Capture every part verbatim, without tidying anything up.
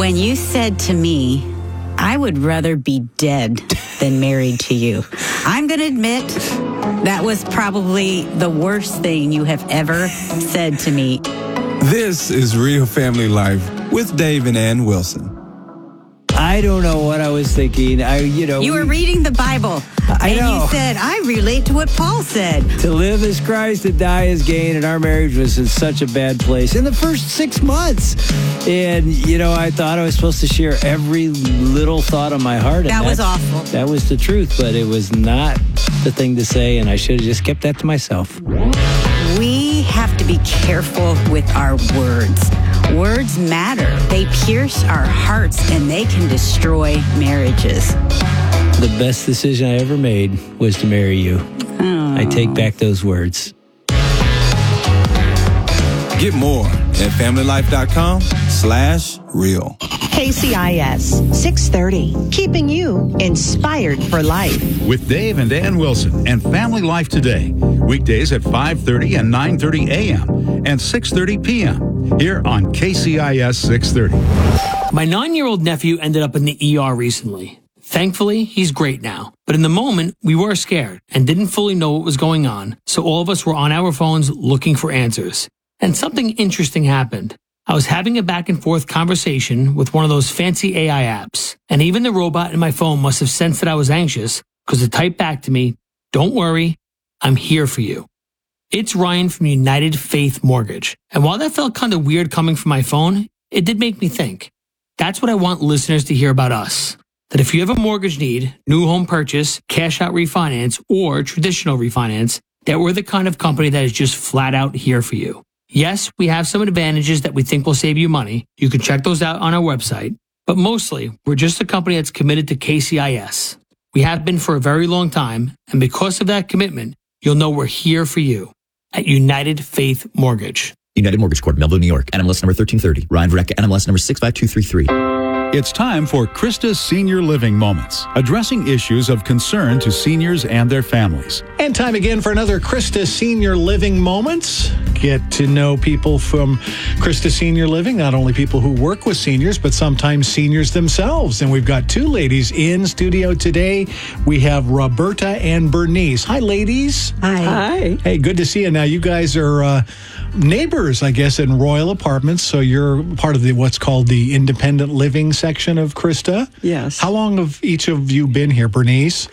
when you said to me, I would rather be dead than married to you. I'm going to admit that was probably the worst thing you have ever said to me. This is Real Family Life with Dave and Ann Wilson. I don't know what I was thinking. I, you know, You were reading the Bible. I and know. you said, I relate to what Paul said. To live is Christ, to die is gain, and our marriage was in such a bad place in the first six months. And, you know, I thought I was supposed to share every little thought on my heart. And That was that's- awful. That was the truth, but it was not the thing to say, and I should have just kept that to myself. We have to be careful with our words. Words matter. They pierce our hearts and they can destroy marriages. The best decision I ever made was to marry you. Oh. I take back those words. Get more at familylife.com slash real. K C I S six thirty, keeping you inspired for life. With Dave and Ann Wilson and Family Life Today. Weekdays at five thirty and nine thirty a.m. and six thirty p.m. here on K C I S six thirty. My nine-year-old nephew ended up in the E R recently. Thankfully, he's great now. But in the moment, we were scared and didn't fully know what was going on, so all of us were on our phones looking for answers. And something interesting happened. I was having a back-and-forth conversation with one of those fancy A I apps, and even the robot in my phone must have sensed that I was anxious because it typed back to me, "Don't worry, I'm here for you." It's Ryan from United Faith Mortgage. And while that felt kind of weird coming from my phone, it did make me think. That's what I want listeners to hear about us. That if you have a mortgage need, new home purchase, cash out refinance, or traditional refinance, that we're the kind of company that is just flat out here for you. Yes, we have some advantages that we think will save you money. You can check those out on our website. But mostly, we're just a company that's committed to K C I S. We have been for a very long time, and because of that commitment, you'll know we're here for you at United Faith Mortgage. United Mortgage Corp, Melville, New York. N M L S number thirteen thirty. Ryan Verrecka, N M L S number six five two three three. It's time for Krista's Senior Living Moments, addressing issues of concern to seniors and their families. And time again for another Krista Senior Living Moments. Get to know people from Krista Senior Living, not only people who work with seniors, but sometimes seniors themselves. And we've got two ladies in studio today. We have Roberta and Bernice. Hi, ladies. Hi. Hey, good to see you. Now, you guys are uh, neighbors, I guess, in Royal Apartments. So you're part of the what's called the independent living section of Krista. Yes. How long have each of you been here, Bernice?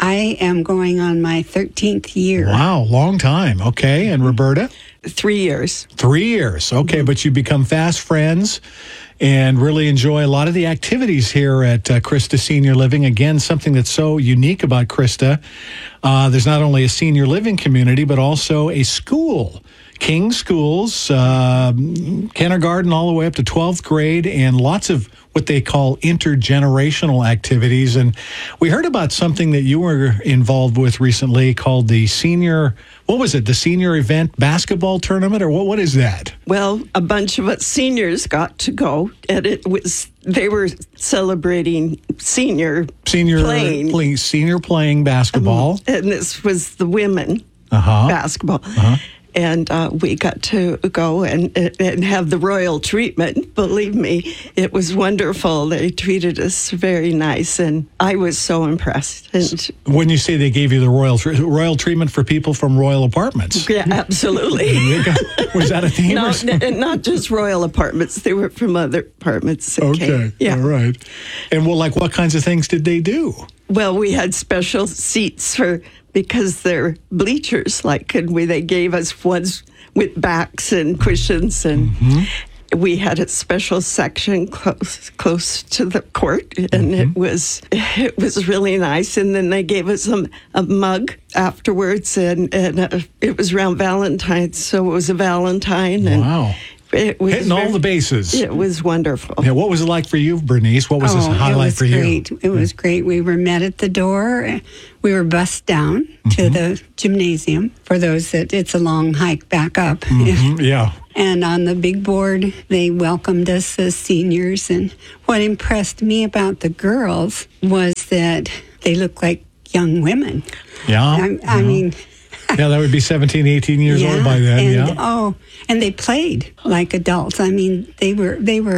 I am going on my thirteenth year. Wow, long time. Okay. And Roberta? Three years. Three years. Okay, mm-hmm. But you become fast friends and really enjoy a lot of the activities here at uh, Krista Senior Living. Again, something that's so unique about Krista. Uh, there's not only a senior living community, but also a school. King schools, uh, kindergarten all the way up to twelfth grade, and lots of what they call intergenerational activities. And we heard about something that you were involved with recently called the senior, what was it, the senior event basketball tournament, or what? What is that? Well, a bunch of us seniors got to go, and it was, they were celebrating senior, senior playing. Play, senior playing basketball. Um, and this was the women uh-huh. basketball. Uh-huh. And uh, we got to go and and have the royal treatment. Believe me, it was wonderful. They treated us very nice, and I was so impressed. And when you say they gave you the royal royal treatment for people from Royal Apartments, yeah, absolutely. Was that a theme? No, or something? Not just Royal Apartments. They were from other apartments. That okay, came. Yeah. All right. And well, like, what kinds of things did they do? Well, we had special seats for, because they're bleachers, like, and we, they gave us ones with backs and cushions, and mm-hmm. we had a special section close close to the court, and mm-hmm. it was it was really nice. And then they gave us a, a mug afterwards, and, and uh, it was around Valentine's, so it was a Valentine. And wow. It was hitting very, all the bases. It was wonderful. Yeah, what was it like for you, Bernice? What was oh, this highlight for great. you? It was great. We were met at the door. We were bussed down mm-hmm. to the gymnasium. For those that it's a long hike back up. Mm-hmm. Yeah. And on the big board, they welcomed us as seniors. And what impressed me about the girls was that they looked like young women. Yeah. I, I mm-hmm. mean... Yeah, that would be seventeen, eighteen years yeah, old by then, and, yeah. Oh, and they played like adults. I mean, they were they were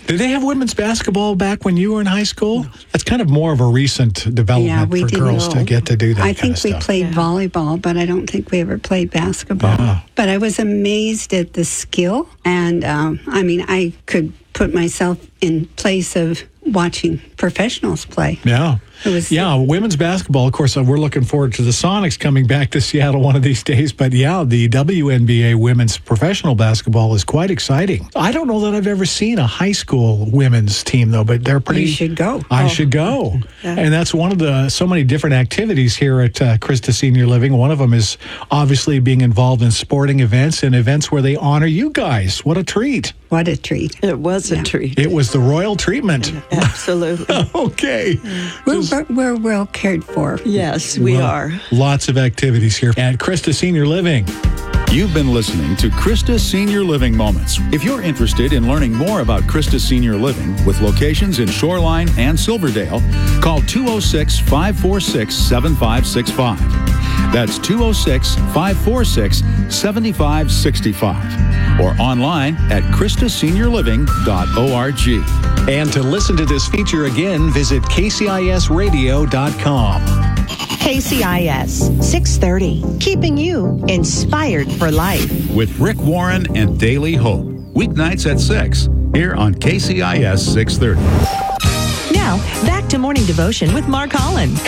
Did they have women's basketball back when you were in high school? That's kind of more of a recent development Yeah, we for didn't girls to know. get to do that I kind think of we stuff. played volleyball, but I don't think we ever played basketball. Yeah. But I was amazed at the skill. And um, I mean, I could put myself in place of watching professionals play. Yeah. It was, yeah, women's basketball, of course, uh, we're looking forward to the Sonics coming back to Seattle one of these days. But yeah, the W N B A women's professional basketball is quite exciting. I don't know that I've ever seen a high school women's team, though, but they're pretty... You should go. I Oh. should go. Yeah. And that's one of the so many different activities here at uh, Christa Senior Living. One of them is obviously being involved in sporting events and events where they honor you guys. What a treat. What a treat. It was a treat. It was the royal treatment. Absolutely. Okay. We're, we're, we're well cared for. Yes, we Well, are. Lots of activities here at Christa Senior Living. You've been listening to Christa Senior Living Moments. If you're interested in learning more about Christa Senior Living with locations in Shoreline and Silverdale, call two oh six, five four six, seven five six five. That's two oh six, five four six, seven five six five or online at christa senior living dot org. And to listen to this feature again, visit K C I S radio dot com. K C I S six thirty, keeping you inspired for life. With Rick Warren and Daily Hope. Weeknights at six here on K C I S six thirty. Now, back to Morning Devotion with Mark Holland.